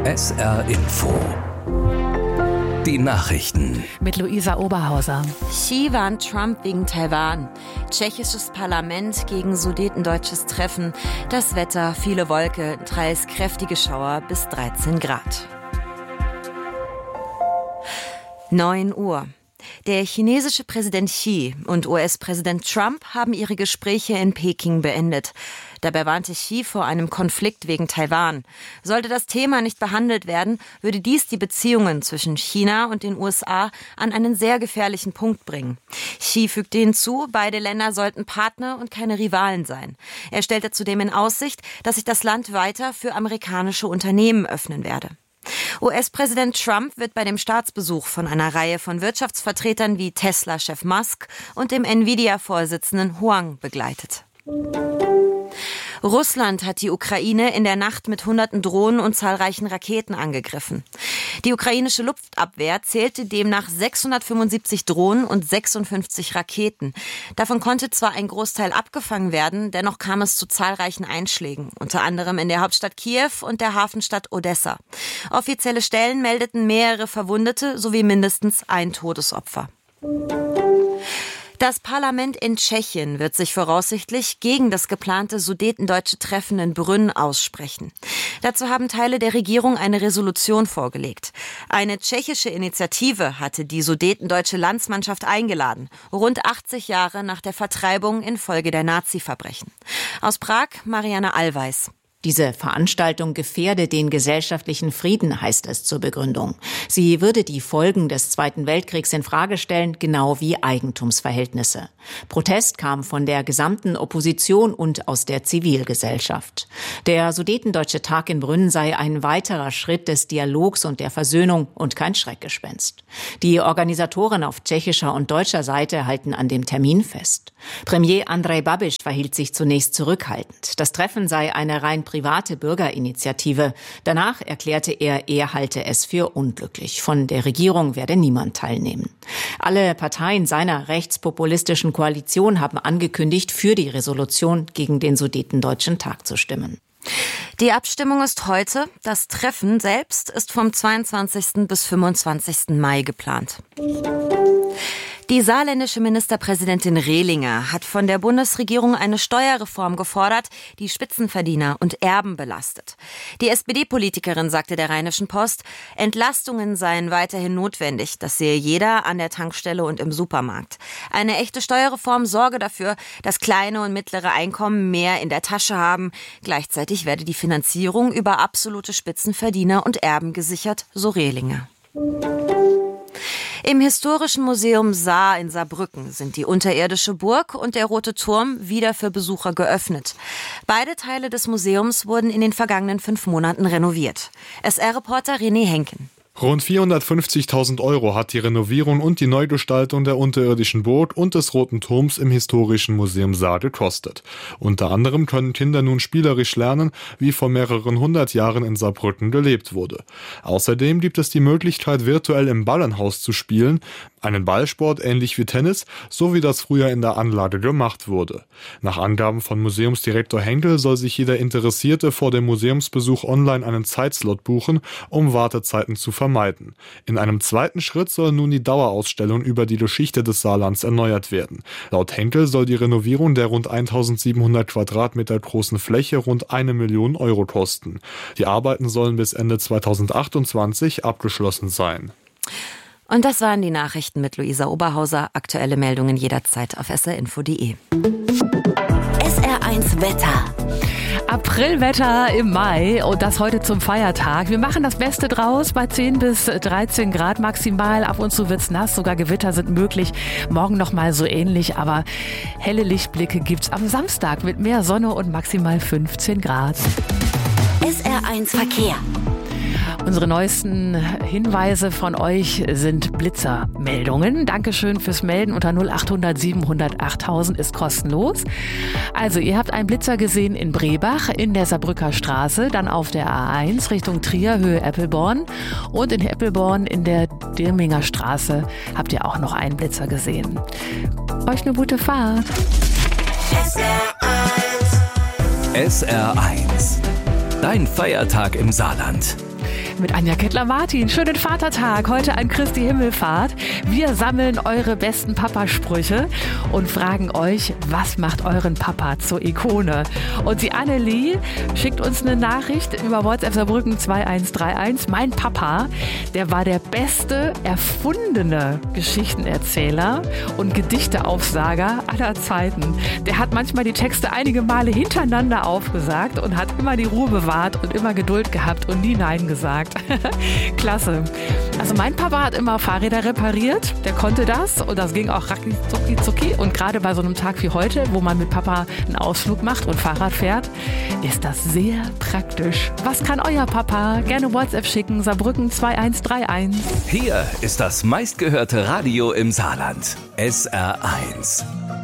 SR Info. Die Nachrichten. Mit Luisa Oberhauser. Xi warnt Trump wegen Taiwan. Tschechisches Parlament gegen sudetendeutsches Treffen. Das Wetter, viele Wolke, teils kräftige Schauer bis 13 Grad. 9 Uhr. Der chinesische Präsident Xi und US-Präsident Trump haben ihre Gespräche in Peking beendet. Dabei warnte Xi vor einem Konflikt wegen Taiwan. Sollte das Thema nicht behandelt werden, würde dies die Beziehungen zwischen China und den USA an einen sehr gefährlichen Punkt bringen. Xi fügte hinzu, beide Länder sollten Partner und keine Rivalen sein. Er stellte zudem in Aussicht, dass sich das Land weiter für amerikanische Unternehmen öffnen werde. US-Präsident Trump wird bei dem Staatsbesuch von einer Reihe von Wirtschaftsvertretern wie Tesla-Chef Musk und dem Nvidia-Vorsitzenden Huang begleitet. Russland hat die Ukraine in der Nacht mit hunderten Drohnen und zahlreichen Raketen angegriffen. Die ukrainische Luftabwehr zählte demnach 675 Drohnen und 56 Raketen. Davon konnte zwar ein Großteil abgefangen werden, dennoch kam es zu zahlreichen Einschlägen, unter anderem in der Hauptstadt Kiew und der Hafenstadt Odessa. Offizielle Stellen meldeten mehrere Verwundete sowie mindestens ein Todesopfer. Das Parlament in Tschechien wird sich voraussichtlich gegen das geplante sudetendeutsche Treffen in Brünn aussprechen. Dazu haben Teile der Regierung eine Resolution vorgelegt. Eine tschechische Initiative hatte die sudetendeutsche Landsmannschaft eingeladen, rund 80 Jahre nach der Vertreibung infolge der Nazi-Verbrechen. Aus Prag, Marianne Allweis. Diese Veranstaltung gefährde den gesellschaftlichen Frieden, heißt es zur Begründung. Sie würde die Folgen des Zweiten Weltkriegs in Frage stellen, genau wie Eigentumsverhältnisse. Protest kam von der gesamten Opposition und aus der Zivilgesellschaft. Der Sudetendeutsche Tag in Brünn sei ein weiterer Schritt des Dialogs und der Versöhnung und kein Schreckgespenst. Die Organisatoren auf tschechischer und deutscher Seite halten an dem Termin fest. Premier Andrej Babiš verhielt sich zunächst zurückhaltend. Das Treffen sei eine rein private Bürgerinitiative. Danach erklärte er halte es für unglücklich. Von der Regierung werde niemand teilnehmen. Alle Parteien seiner rechtspopulistischen Koalition haben angekündigt, für die Resolution gegen den Sudetendeutschen Tag zu stimmen. Die Abstimmung ist heute. Das Treffen selbst ist vom 22. bis 25. Mai geplant. Die saarländische Ministerpräsidentin Rehlinger hat von der Bundesregierung eine Steuerreform gefordert, die Spitzenverdiener und Erben belastet. Die SPD-Politikerin sagte der Rheinischen Post, Entlastungen seien weiterhin notwendig. Das sehe jeder an der Tankstelle und im Supermarkt. Eine echte Steuerreform sorge dafür, dass kleine und mittlere Einkommen mehr in der Tasche haben. Gleichzeitig werde die Finanzierung über absolute Spitzenverdiener und Erben gesichert, so Rehlinger. Im Historischen Museum Saar in Saarbrücken sind die unterirdische Burg und der Rote Turm wieder für Besucher geöffnet. Beide Teile des Museums wurden in den vergangenen 5 Monaten renoviert. SR-Reporter René Henken. Rund 450.000 € hat die Renovierung und die Neugestaltung der unterirdischen Burg und des Roten Turms im Historischen Museum Saar gekostet. Unter anderem können Kinder nun spielerisch lernen, wie vor mehreren 100 Jahren in Saarbrücken gelebt wurde. Außerdem gibt es die Möglichkeit, virtuell im Ballenhaus zu spielen, einen Ballsport ähnlich wie Tennis, so wie das früher in der Anlage gemacht wurde. Nach Angaben von Museumsdirektor Henkel soll sich jeder Interessierte vor dem Museumsbesuch online einen Zeitslot buchen, um Wartezeiten zu vermeiden. In einem zweiten Schritt soll nun die Dauerausstellung über die Geschichte des Saarlands erneuert werden. Laut Henkel soll die Renovierung der rund 1700 Quadratmeter großen Fläche rund 1 Million € kosten. Die Arbeiten sollen bis Ende 2028 abgeschlossen sein. Und das waren die Nachrichten mit Luisa Oberhauser. Aktuelle Meldungen jederzeit auf srinfo.de. SR1 Wetter. Aprilwetter im Mai und das heute zum Feiertag. Wir machen das Beste draus bei 10 bis 13 Grad maximal. Ab und zu wird's nass, sogar Gewitter sind möglich. Morgen nochmal so ähnlich, aber helle Lichtblicke gibt's am Samstag mit mehr Sonne und maximal 15 Grad. SR1 Verkehr. Unsere neuesten Hinweise von euch sind Blitzermeldungen. Dankeschön fürs Melden unter 0800 700 8000 ist kostenlos. Also ihr habt einen Blitzer gesehen in Brebach in der Saarbrücker Straße, dann auf der A1 Richtung Trier, Höhe Eppelborn und in Eppelborn in der Dirminger Straße habt ihr auch noch einen Blitzer gesehen. Euch eine gute Fahrt. SR1. Dein Feiertag im Saarland. mit Anja Kettler-Martin. Schönen Vatertag, heute an Christi Himmelfahrt. Wir sammeln eure besten Papasprüche und fragen euch, was macht euren Papa zur Ikone? Und die Annelie schickt uns eine Nachricht über WhatsApp Saarbrücken 2131. Mein Papa, der war der beste erfundene Geschichtenerzähler und Gedichteaufsager aller Zeiten. Der hat manchmal die Texte einige Male hintereinander aufgesagt und hat immer die Ruhe bewahrt und immer Geduld gehabt und nie Nein gesagt. Klasse. Also mein Papa hat immer Fahrräder repariert, der konnte das und das ging auch racki zucki zucki. Und gerade bei so einem Tag wie heute, wo man mit Papa einen Ausflug macht und Fahrrad fährt, ist das sehr praktisch. Was kann euer Papa? Gerne WhatsApp schicken, Saarbrücken 2131. Hier ist das meistgehörte Radio im Saarland. SR1.